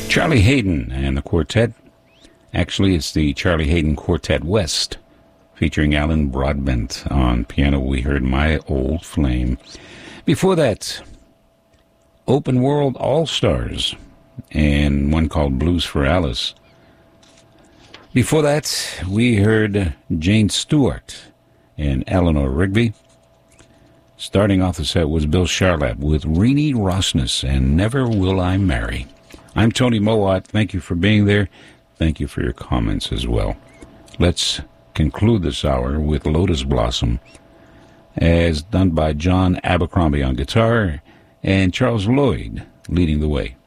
Charlie Haden and the quartet. Actually, it's the Charlie Haden Quartet West, featuring Alan Broadbent on piano. We heard My Old Flame. Before that, Open World All-Stars, and one called Blues for Alice. Before that, we heard Jane Stewart and Eleanor Rigby. Starting off the set was Bill Charlap with Renee Rosnes and Never Will I Marry. I'm Tony Mowat. Thank you for being there. Thank you for your comments as well. Let's conclude this hour with Lotus Blossom, as done by John Abercrombie on guitar and Charles Lloyd leading the way.